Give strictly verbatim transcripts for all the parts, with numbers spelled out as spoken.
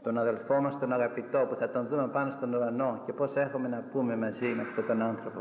τον αδελφό μας τον αγαπητό που θα τον δούμε πάνω στον ουρανό, και πώς έχουμε να πούμε μαζί με αυτόν τον άνθρωπο.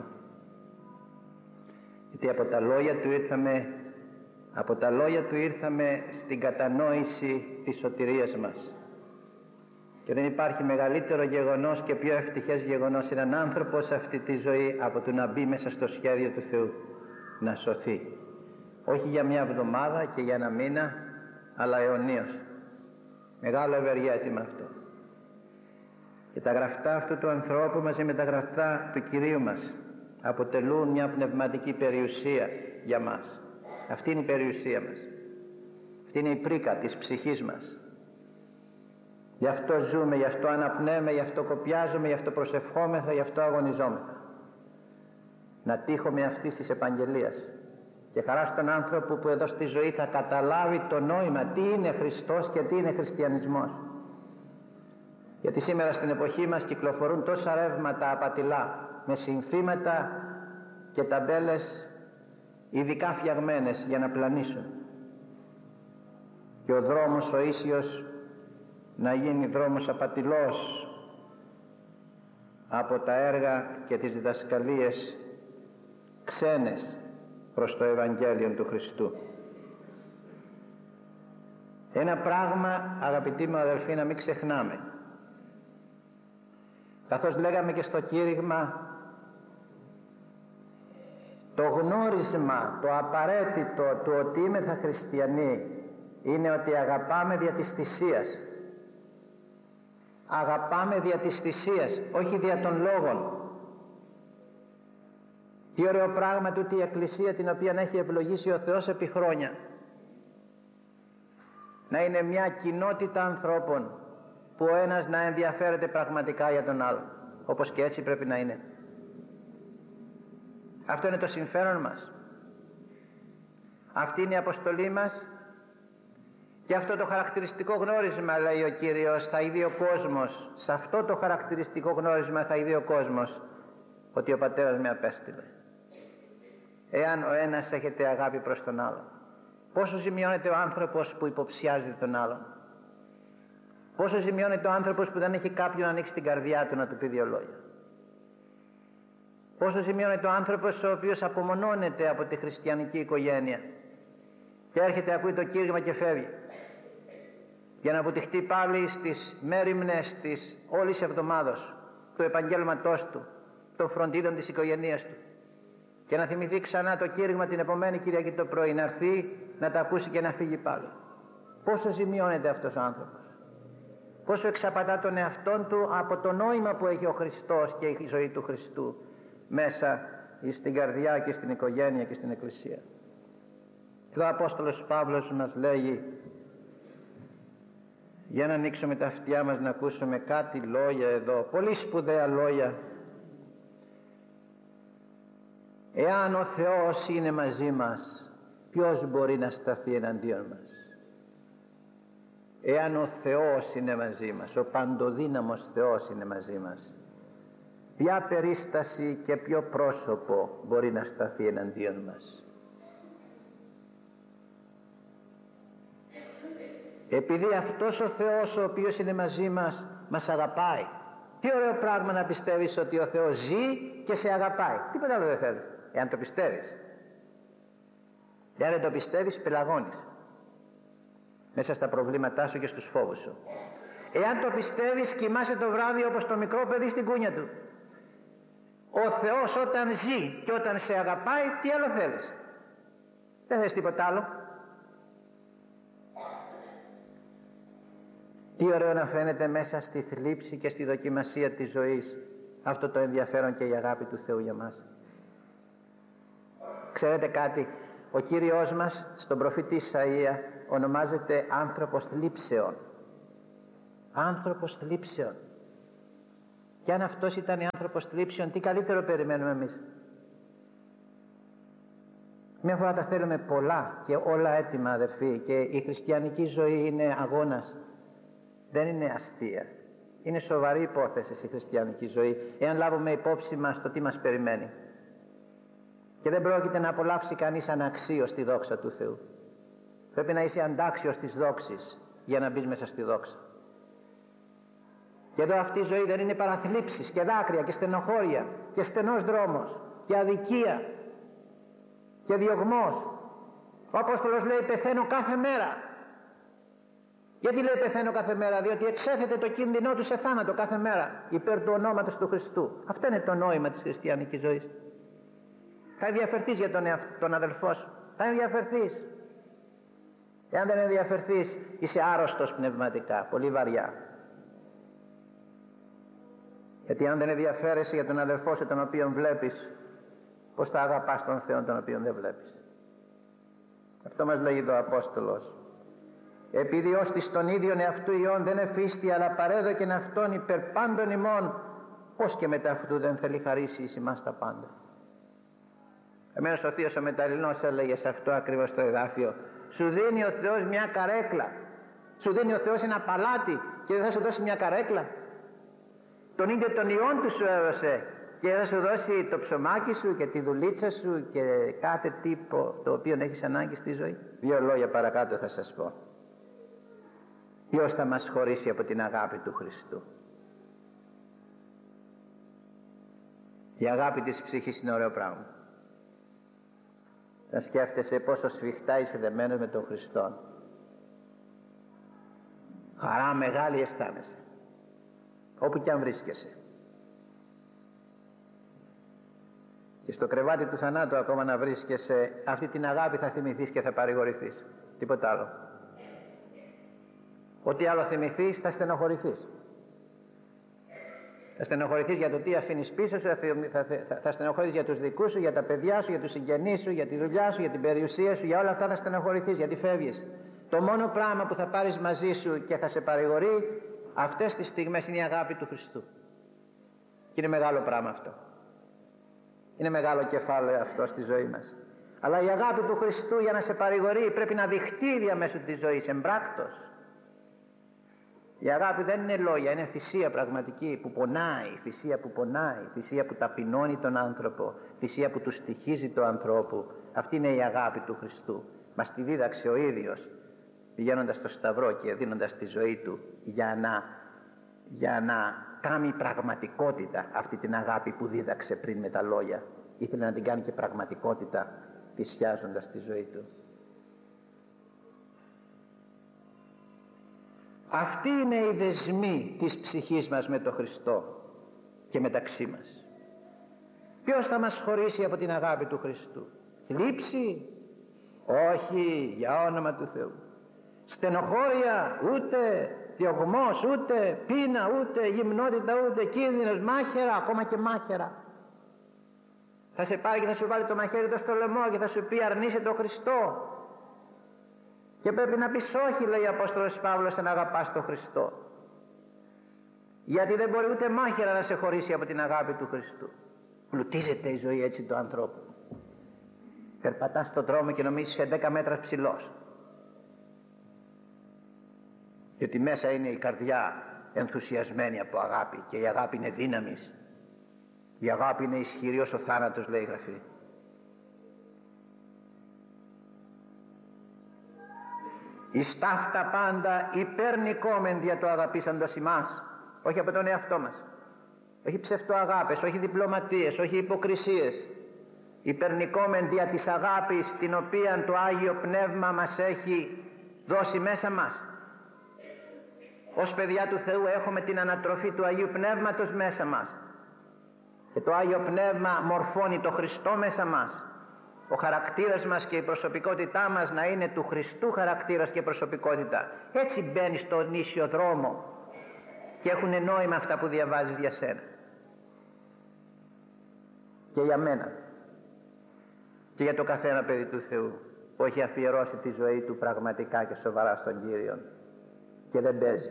Γιατί από τα λόγια του ήρθαμε, από τα λόγια του ήρθαμε στην κατανόηση της σωτηρίας μας. Και δεν υπάρχει μεγαλύτερο γεγονός και πιο ευτυχές γεγονός έναν άνθρωπο σε αυτή τη ζωή από το να μπει μέσα στο σχέδιο του Θεού, να σωθεί. Όχι για μια εβδομάδα και για ένα μήνα, αλλά αιωνίως. Μεγάλο ευεργέτημα αυτό. Και τα γραφτά αυτού του ανθρώπου μαζί με τα γραφτά του Κυρίου μας αποτελούν μια πνευματική περιουσία για μας. Αυτή είναι η περιουσία μας. Αυτή είναι η πρίκα της ψυχής μας. Γι' αυτό ζούμε, γι' αυτό αναπνέουμε, γι' αυτό κοπιάζουμε, γι' αυτό προσευχόμεθα, γι' αυτό αγωνιζόμεθα. Να τύχουμε αυτής της επαγγελίας. Και χαρά στον άνθρωπο που εδώ στη ζωή θα καταλάβει το νόημα, τι είναι Χριστός και τι είναι χριστιανισμός. Γιατί σήμερα στην εποχή μας κυκλοφορούν τόσα ρεύματα απατηλά, με συνθήματα και ταμπέλες ειδικά φτιαγμένες για να πλανήσουν. Και ο δρόμος ο ίσιος να γίνει δρόμος απατηλός από τα έργα και τις διδασκαλίες ξένες προς το Ευαγγέλιο του Χριστού. Ένα πράγμα, αγαπητοί μου αδελφοί, να μην ξεχνάμε. Καθώς λέγαμε και στο κήρυγμα, το γνώρισμα, το απαραίτητο του ότι είμεθα χριστιανοί είναι ότι αγαπάμε δια της θυσίας. Αγαπάμε δια της θυσίας, όχι δια των λόγων. Τι ωραίο πράγμα τούτη η Εκκλησία, την οποία έχει ευλογήσει ο Θεός επί χρόνια. Να είναι μια κοινότητα ανθρώπων που ο ένας να ενδιαφέρεται πραγματικά για τον άλλον, όπως και έτσι πρέπει να είναι. Αυτό είναι το συμφέρον μας. Αυτή είναι η αποστολή μας. Και αυτό το χαρακτηριστικό γνώρισμα, λέει ο Κύριος, θα είδει ο κόσμος. Σε αυτό το χαρακτηριστικό γνώρισμα θα είδει ο κόσμος ότι ο Πατέρας με απέστειλε. Εάν ο ένας έχετε αγάπη προς τον άλλον. Πόσο ζημιώνεται ο άνθρωπος που υποψιάζεται τον άλλον. Πόσο ζημιώνεται ο άνθρωπος που δεν έχει κάποιον να ανοίξει την καρδιά του να του πει δύο λόγια. Πόσο ζημιώνεται ο άνθρωπος ο οποίος απομονώνεται από τη χριστιανική οικογένεια και έρχεται, ακούει το κήρυγμα και φεύγει, για να βουτυχτεί πάλι στις μέριμνες της όλης εβδομάδος του επαγγέλματός του, των φροντίδων της οικογένειας του, και να θυμηθεί ξανά το κήρυγμα την επομένη Κυριακή το πρωί, να έρθει να τα ακούσει και να φύγει πάλι. Πόσο ζημιώνεται αυτός ο άνθρωπος, πόσο εξαπατά τον εαυτόν του από το νόημα που έχει ο Χριστός και η ζωή του Χριστού μέσα στην καρδιά και στην οικογένεια και στην Εκκλησία. Εδώ ο Απόστολος Παύλος μας λέγει, για να ανοίξουμε τα αυτιά μας να ακούσουμε κάτι λόγια εδώ, πολύ σπουδαία λόγια. Εάν ο Θεός είναι μαζί μας, ποιος μπορεί να σταθεί εναντίον μας? Εάν ο Θεός είναι μαζί μας, ο παντοδύναμος Θεός είναι μαζί μας, ποια περίσταση και ποιο πρόσωπο μπορεί να σταθεί εναντίον μας? Επειδή αυτός ο Θεός ο οποίος είναι μαζί μας μας αγαπάει. Τι ωραίο πράγμα να πιστεύεις ότι ο Θεός ζει και σε αγαπάει. Τίποτα άλλο δεν θέλεις, εάν το πιστεύεις. Εάν δεν το πιστεύεις, πελαγώνεις μέσα στα προβλήματά σου και στους φόβους σου. Εάν το πιστεύεις, κοιμάσαι το βράδυ όπως το μικρό παιδί στην κούνια του. Ο Θεός όταν ζει και όταν σε αγαπάει, τι άλλο θέλεις? Δεν θες τίποτα άλλο. Τι ωραίο να φαίνεται μέσα στη θλίψη και στη δοκιμασία της ζωής αυτό το ενδιαφέρον και η αγάπη του Θεού για μας. Ξέρετε κάτι, ο Κύριος μας στον προφήτη Ισαΐα ονομάζεται άνθρωπος θλίψεων. Άνθρωπος θλίψεων. Και αν αυτός ήταν άνθρωπος θλίψεων, τι καλύτερο περιμένουμε εμείς? Μια φορά τα θέλουμε πολλά και όλα έτοιμα, αδερφοί, και η χριστιανική ζωή είναι αγώνας. Δεν είναι αστεία. Είναι σοβαρή υπόθεση η χριστιανική ζωή, εάν λάβουμε υπόψη μας το τι μας περιμένει. Και δεν πρόκειται να απολαύσει κανείς αναξίως τη δόξα του Θεού. Πρέπει να είσαι αντάξιος της δόξης για να μπεις μέσα στη δόξα. Και εδώ αυτή η ζωή δεν είναι παραθλίψεις και δάκρυα και στενοχώρια και στενός δρόμος και αδικία και διωγμός. Ο Απόστολος λέει πεθαίνω κάθε μέρα. Γιατί λέει πεθαίνω κάθε μέρα? Διότι εξέθετε το κίνδυνό του σε θάνατο κάθε μέρα υπέρ του ονόματος του Χριστού. Αυτό είναι το νόημα της χριστιανικής ζωής. Θα ενδιαφερθείς για τον, εαυτ... τον αδελφό σου. Θα ενδιαφερθείς. Εάν δεν ενδιαφερθείς είσαι άρρωστος πνευματικά, πολύ βαριά. Γιατί αν δεν ενδιαφέρεσαι για τον αδελφό σου τον οποίον βλέπεις, πώς θα αγαπάς τον Θεό τον οποίον δεν βλέπεις? Αυτό μας λέει εδώ ο Απόστολος. Επειδή ως της τον ίδιον εαυτού ιών δεν εφίστη, αλλά παρέδοκεν αυτόν υπερ πάντων ημών, πώς και μετά αυτού δεν θέλει χαρίσει εις ημάς τα πάντα? Εμένως ο Θείος ο Μεταλληνός έλεγε σε αυτό ακριβώς το εδάφιο, σου δίνει ο Θεός μια καρέκλα, σου δίνει ο Θεός ένα παλάτι και δεν θα σου δώσει μια καρέκλα? Τον ίδιο τον ιόν του σου έδωσε και θα σου δώσει το ψωμάκι σου και τη δουλίτσα σου και κάθε τύπο το οποίο έχεις ανάγκη στη ζωή. Δύο λόγια παρακάτω θα σας πω. Ποιος θα μας χωρίσει από την αγάπη του Χριστού? Η αγάπη της ψυχής είναι ωραίο πράγμα. Να σκέφτεσαι πόσο σφιχτά είσαι δεμένος με τον Χριστό. Χαρά μεγάλη αισθάνεσαι όπου κι αν βρίσκεσαι. Και στο κρεβάτι του θανάτου ακόμα να βρίσκεσαι, αυτή την αγάπη θα θυμηθείς και θα παρηγορηθείς. Τίποτα άλλο. Ό,τι άλλο θυμηθείς θα στενοχωρηθείς. Θα στενοχωρηθείς για το τι αφήνεις πίσω σου, θα, θα, θα, θα στενοχωρηθείς για τους δικούς σου, για τα παιδιά σου, για τους συγγενείς σου, για τη δουλειά σου, για την περιουσία σου, για όλα αυτά θα στενοχωρηθείς γιατί φεύγεις. Το μόνο πράγμα που θα πάρεις μαζί σου και θα σε παρηγορεί αυτές τις στιγμές είναι η αγάπη του Χριστού. Και είναι μεγάλο πράγμα αυτό. Είναι μεγάλο κεφάλαιο αυτό στη ζωή μας. Αλλά η αγάπη του Χριστού για να σε παρηγορεί πρέπει να δειχτεί διαμέσου της ζωής, εμπράκτος. Η αγάπη δεν είναι λόγια, είναι θυσία πραγματική που πονάει, θυσία που πονάει, θυσία που ταπεινώνει τον άνθρωπο, θυσία που του στοιχίζει τον ανθρώπου. Αυτή είναι η αγάπη του Χριστού. Μας τη δίδαξε ο ίδιος πηγαίνοντας στο Σταυρό και δίνοντας τη ζωή του για να, για να κάνει πραγματικότητα αυτή την αγάπη που δίδαξε πριν με τα λόγια. Ήθελε να την κάνει και πραγματικότητα θυσιάζοντας τη ζωή του. Αυτή είναι η δεσμή της ψυχής μας με τον Χριστό και μεταξύ μας. Ποιος θα μας χωρίσει από την αγάπη του Χριστού? Θλίψη? Όχι, για όνομα του Θεού. Στενοχώρια? Ούτε. Διωγμός? Ούτε. Πείνα? Ούτε. Γυμνότητα? Ούτε. Κίνδυνος? Μάχαιρα? Ακόμα και μάχαιρα. Θα σε πάρει και θα σου βάλει το μαχαίρι το στο λαιμό και θα σου πει αρνείσαι τον Χριστό. Και πρέπει να πεις όχι, λέει ο Απόστολος Παύλος, αν αγαπάς τον Χριστό. Γιατί δεν μπορεί ούτε μάχαιρα να σε χωρίσει από την αγάπη του Χριστού. Πλουτίζεται η ζωή έτσι του ανθρώπου. Περπατάς στον δρόμο και νομίζεις σε δέκα μέτρα ψηλός. Γιατί μέσα είναι η καρδιά ενθουσιασμένη από αγάπη και η αγάπη είναι δύναμης. Η αγάπη είναι ισχυρή ως ο θάνατος, λέει η Γραφή. Εις ταύτα πάντα υπερνικόμεν δια το αγαπήσαντος ημάς. Όχι από τον εαυτό μας. Όχι ψευτοαγάπες, όχι διπλωματίες, όχι υποκρισίες. Υπερνικόμεν δια της αγάπης την οποία το Άγιο Πνεύμα μας έχει δώσει μέσα μας. Ως παιδιά του Θεού έχουμε την ανατροφή του Αγίου Πνεύματος μέσα μας. Και το Άγιο Πνεύμα μορφώνει το Χριστό μέσα μας. Ο χαρακτήρας μας και η προσωπικότητά μας να είναι του Χριστού χαρακτήρας και προσωπικότητα. Έτσι μπαίνεις στον ίσιο δρόμο και έχουν νόημα αυτά που διαβάζεις για σένα και για μένα και για το καθένα παιδί του Θεού που έχει αφιερώσει τη ζωή του πραγματικά και σοβαρά στον Κύριον και δεν παίζει.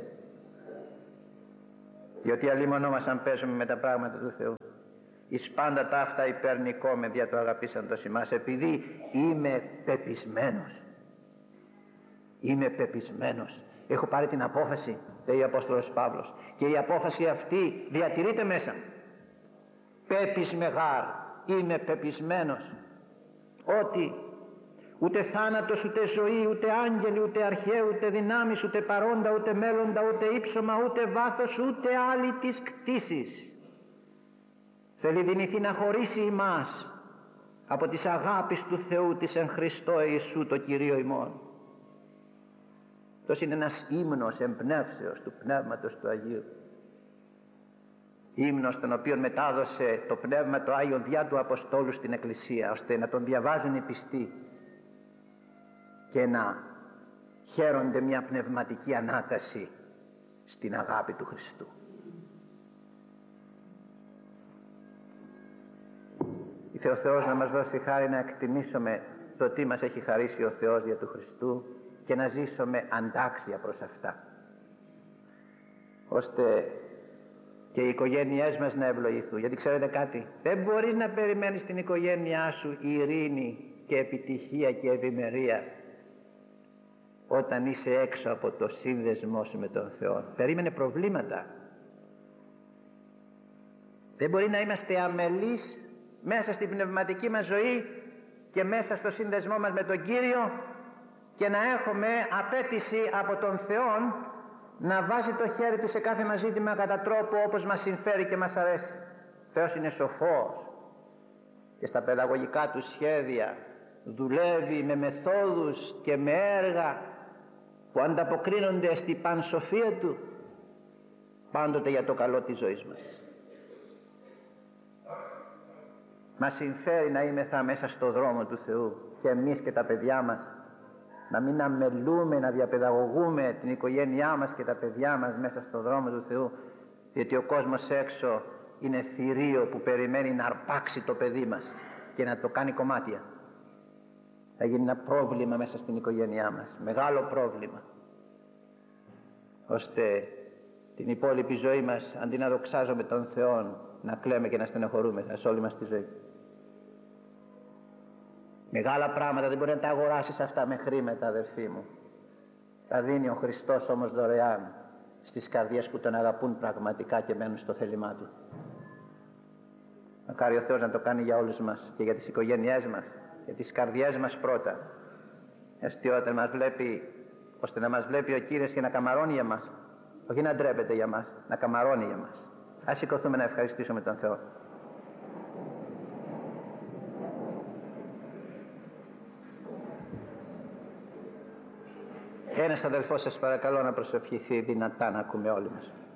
Διότι αλλήμωνο μας αν παίζουμε με τα πράγματα του Θεού. Εις πάντα τα αυτά υπερνικόμεν δια το αγαπήσαντος ημάς, επειδή είμαι πεπισμένος. Είμαι πεπισμένος. Έχω πάρει την απόφαση, λέει ο Απόστολος Παύλος, και η απόφαση αυτή διατηρείται μέσα μου. Πέπεις μεγάρ, είμαι πεπισμένος ότι Ούτε θάνατος, ούτε ζωή, ούτε άγγελοι, ούτε αρχαίοι, ούτε δυνάμεις, ούτε παρόντα, ούτε μέλλοντα, ούτε ύψωμα, ούτε βάθος, ούτε άλλη της κτήσης θέλει δυνηθεί να χωρίσει ημάς από της αγάπης του Θεού της εν Χριστώ Ιησού το Κυρίο ημών. Αυτό είναι ένας ύμνος εμπνεύσεως του Πνεύματος του Αγίου. Ύμνος τον οποίον μετάδωσε το Πνεύμα το Άγιο διά του Αποστόλου στην Εκκλησία, ώστε να τον διαβάζουν οι πιστοί και να χαίρονται μια πνευματική ανάταση στην αγάπη του Χριστού. Ήθελε ο Θεός να μας δώσει χάρη να εκτιμήσουμε το τι μας έχει χαρίσει ο Θεός δια του Χριστού και να ζήσουμε αντάξια προς αυτά, ώστε και οι οικογένειές μας να ευλογηθούν. Γιατί ξέρετε κάτι, δεν μπορείς να περιμένεις στην οικογένειά σου ειρήνη και επιτυχία και ευημερία όταν είσαι έξω από το σύνδεσμό σου με τον Θεό. Περίμενε προβλήματα. Δεν μπορεί να είμαστε αμελείς μέσα στην πνευματική μας ζωή και μέσα στο σύνδεσμό μας με τον Κύριο και να έχουμε απέτηση από τον Θεό να βάζει το χέρι του σε κάθε μας ζήτημα κατά τρόπο όπως μας συμφέρει και μας αρέσει. Ο Θεός είναι σοφός και στα παιδαγωγικά του σχέδια δουλεύει με μεθόδους και με έργα που ανταποκρίνονται στην πανσοφία του, πάντοτε για το καλό της ζωής μας. Μας συμφέρει να είμεθα μέσα στο δρόμο του Θεού και εμείς και τα παιδιά μας, να μην αμελούμε, να διαπαιδαγωγούμε την οικογένειά μας και τα παιδιά μας μέσα στο δρόμο του Θεού, διότι ο κόσμος έξω είναι θηρίο που περιμένει να αρπάξει το παιδί μας και να το κάνει κομμάτια. Θα γίνει ένα πρόβλημα μέσα στην οικογένειά μας, μεγάλο πρόβλημα, ώστε την υπόλοιπη ζωή μας, αντί να δοξάζουμε τον Θεό, να κλαίμε και να στενοχωρούμε σε όλη μας τη ζωή. Μεγάλα πράγματα δεν μπορεί να τα αγοράσεις αυτά με χρήματα, αδερφοί μου. Τα δίνει ο Χριστός όμως δωρεάν στις καρδιές που τον αγαπούν πραγματικά και μένουν στο θέλημά του. Μακάρι ο Θεός να το κάνει για όλους μας και για τις οικογένειές μας, για τις καρδιές μας πρώτα, ώστε όταν μας βλέπει, ώστε να μας βλέπει ο Κύριος και να καμαρώνει για μας, όχι να ντρέπεται για μας, να καμαρώνει για μας. Ας σηκωθούμε να ευχαριστήσουμε τον Θεό. Ένας αδελφός σας παρακαλώ να προσευχηθεί δυνατά, να ακούμε όλοι μας.